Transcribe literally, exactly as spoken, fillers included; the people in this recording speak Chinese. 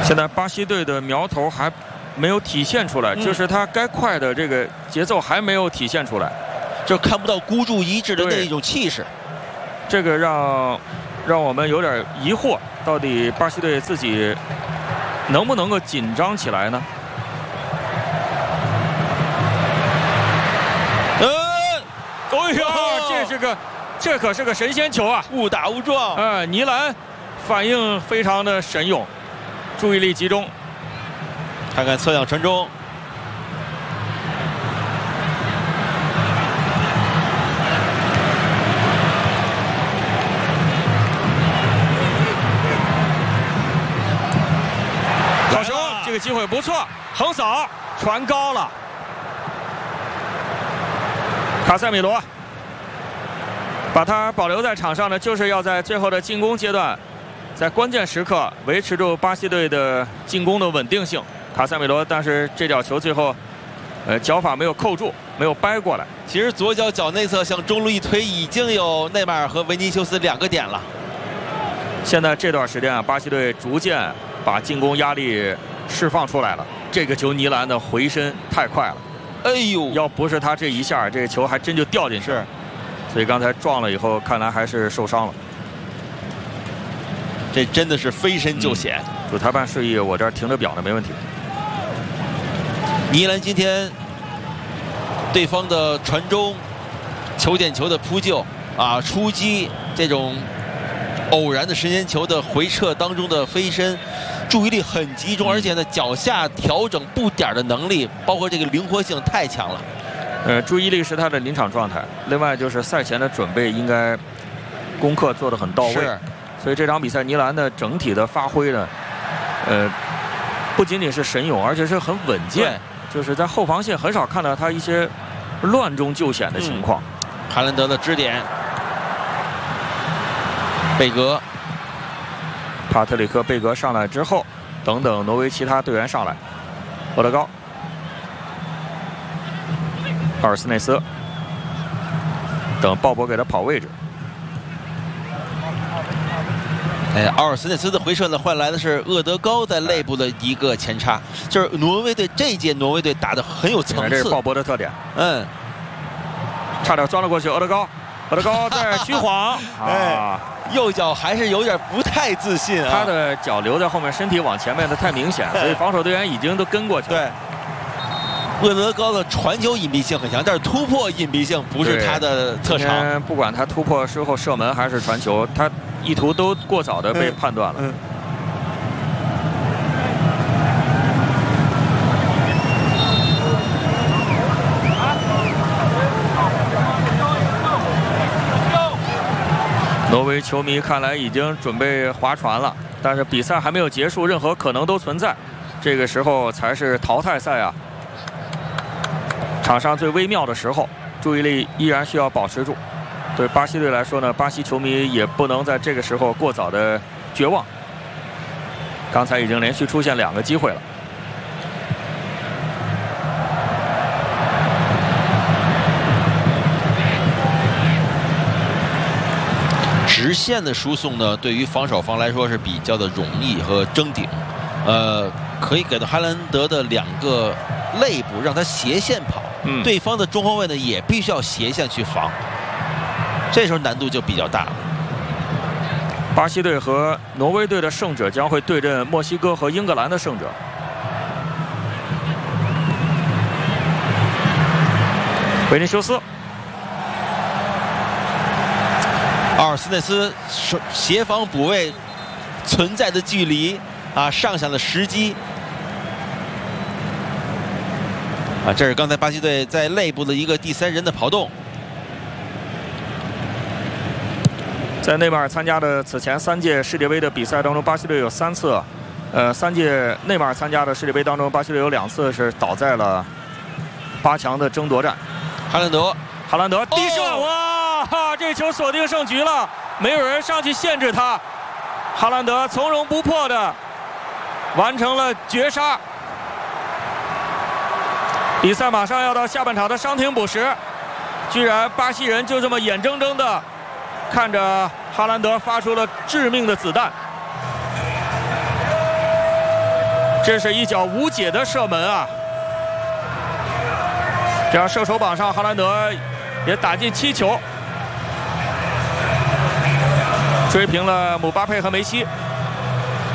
现在巴西队的苗头还没有体现出来，嗯、就是他该快的这个节奏还没有体现出来， 就看不到孤注一掷的那一种气势。 这个让让我们有点疑惑，到底巴西队自己能不能够紧张起来呢？ 呃， 哎呀，这是个，这可是个神仙球啊！ 误打误撞。 呃，尼兰反应非常的神勇，注意力集中。 看看侧仰传中。 好球，这个机会不错，横扫传高了。卡塞米罗把他保留在场上呢，就是要在最后的进攻阶段，在关键时刻维持住巴西队的进攻的稳定性。卡塞米罗，但是这脚球最后，呃，脚法没有扣住，没有掰过来。 其实左脚脚内侧向中路一推，已经有内马尔和维尼修斯两个点了。 现在这段时间啊，巴西队逐渐把进攻压力释放出来了。这个球尼兰的回身太快了。 哎呦， 要不是他这一下，这个球还真就掉进去了。所以刚才撞了以后，看来还是受伤了。 这真的是飞身就险。 嗯、主裁判示意，我这儿停着表呢，没问题。 尼兰今天对方的传中、球点球的扑救啊、出击这种偶然的时间球的回撤当中的飞身。注意力很集中，而且呢，脚下调整步点的能力，包括这个灵活性太强了。 呃，注意力是他的临场状态，另外就是赛前的准备应该功课做得很到位。所以这场比赛尼兰的整体的发挥呢，呃，不仅仅是神勇，而且是很稳健，就是在后防线很少看到他一些乱中救险的情况。 嗯、哈兰德的支点，贝格。 帕特里克·贝格上来之后，等等挪威其他队员上来，奥德高、阿尔斯内斯等鲍勃给他跑位置。 哎，奥尔斯内斯的回撤呢，换来的是厄德高在内部的一个前插，就是挪威队这一届挪威队打得很有层次。 这是鲍勃的特点。 嗯， 差点钻了过去，奥德高。奥德高在虚晃， 啊，右脚还是有点不太自信啊。 他的脚留在后面，身体往前面的太明显，所以防守队员已经都跟过去了。 对，厄德高的传球隐蔽性很强，但是突破隐蔽性不是他的特长。 不管他突破之后射门还是传球，他意图都过早的被判断了。嗯嗯挪威球迷看来已经准备划船了，但是比赛还没有结束，任何可能都存在。这个时候才是淘汰赛啊，场上最微妙的时候，注意力依然需要保持住。对巴西队来说呢，巴西球迷也不能在这个时候过早的绝望。刚才已经连续出现两个机会了。 直线的输送呢，对于防守方来说是比较的容易和争顶，呃，可以给到哈兰德的两个肋部，让他斜线跑，嗯，对方的中后卫呢也必须要斜线去防，这时候难度就比较大了。 巴西队和挪威队的胜者将会对阵墨西哥和英格兰的胜者。维尼修斯。 奥尔斯内斯协防补位存在的距离啊，上抢的时机啊，这是刚才巴西队在内部的一个第三人的跑动。 在内马尔参加的此前三届世界杯的比赛当中，巴西队有三次，呃，三届内马尔参加的世界杯当中，巴西队有两次是倒在了八强的争夺战。 哈兰德， 哈兰德低射，哦、哇！哈，这球锁定胜局了，没有人上去限制他，哈兰德从容不迫的完成了绝杀。比赛马上要到下半场的伤停补时，居然巴西人就这么眼睁睁的看着哈兰德发出了致命的子弹。 这是一脚无解的射门啊！这样射手榜上，哈兰德也打进七球，追平了姆巴佩和梅西。